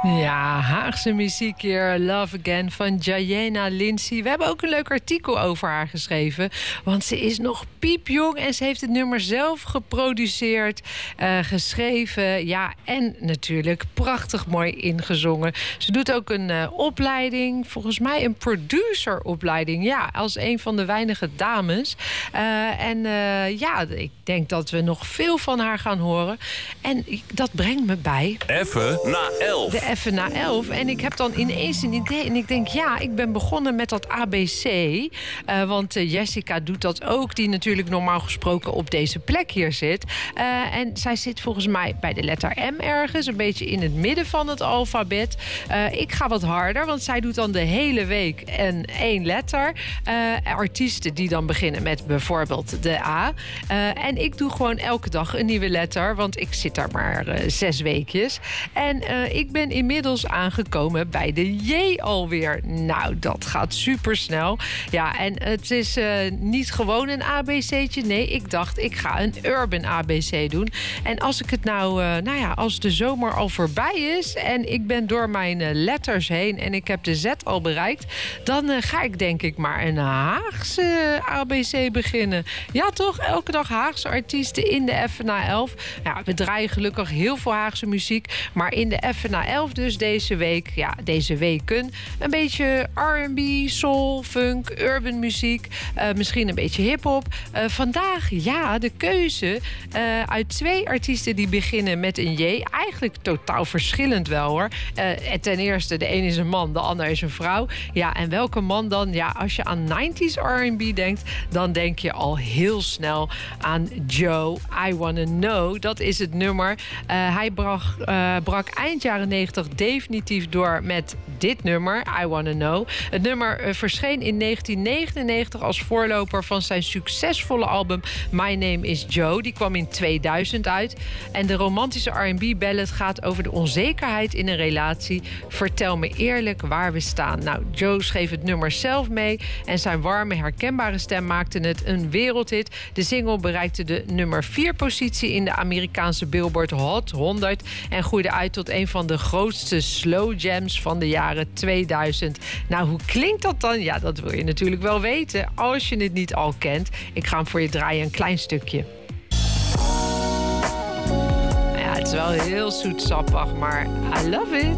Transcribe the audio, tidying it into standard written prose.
Ja, Haagse muziek hier. Love Again van Diana Lindsay. We hebben ook een leuk artikel over haar geschreven. Want ze is nog piepjong en ze heeft het nummer zelf geproduceerd, geschreven. Ja, en natuurlijk prachtig mooi ingezongen. Ze doet ook een opleiding, volgens mij een produceropleiding. Ja, als een van de weinige dames. Ik denk dat we nog veel van haar gaan horen. En dat brengt me bij... Even na 11. De Even na 11. En ik heb dan ineens een idee. En ik denk, ja, ik ben begonnen met dat ABC. Want Jessica doet dat ook. Die natuurlijk normaal gesproken op deze plek hier zit. En zij zit volgens mij bij de letter M ergens. Een beetje in het midden van het alfabet. Ik ga wat harder. Want zij doet dan de hele week één letter. Artiesten die dan beginnen met bijvoorbeeld de A. En ik doe gewoon elke dag een nieuwe letter. Want ik zit daar maar 6 weekjes. En ik ben inmiddels aangekomen bij de J alweer. Nou, dat gaat supersnel. Ja, en het is niet gewoon een ABC'tje. Nee, ik dacht, ik ga een urban ABC doen. En als ik het als de zomer al voorbij is en ik ben door mijn letters heen en ik heb de Z al bereikt, dan ga ik denk ik maar een Haagse ABC beginnen. Ja, toch? Elke dag Haagse artiesten in de Even na 11. Ja, we draaien gelukkig heel veel Haagse muziek, maar in de Even na 11 dus deze week, ja, deze weken, een beetje R&B, soul, funk, urban muziek, misschien een beetje hiphop. Vandaag, ja, de keuze uit 2 artiesten die beginnen met een J. Eigenlijk totaal verschillend wel, hoor. Ten eerste, de een is een man, de ander is een vrouw. Ja, en welke man dan? Ja, als je aan 90s R&B denkt, dan denk je al heel snel aan Joe, I Wanna Know. Dat is het nummer. Hij brak eind jaren 90 definitief door met dit nummer, I Wanna Know. Het nummer verscheen in 1999 als voorloper van zijn succesvolle album My Name is Joe. Die kwam in 2000 uit. En de romantische R&B ballad gaat over de onzekerheid in een relatie. Vertel me eerlijk waar we staan. Nou, Joe schreef het nummer zelf mee en zijn warme, herkenbare stem maakte het een wereldhit. De single bereikte de nummer 4 positie in de Amerikaanse Billboard Hot 100 en groeide uit tot een van de grootste slow jams van de jaren 2000. Nou, hoe klinkt dat dan? Ja, dat wil je natuurlijk wel weten als je het niet al kent. Ik ga hem voor je draaien, een klein stukje. Ja, het is wel heel zoetsappig, maar I love it.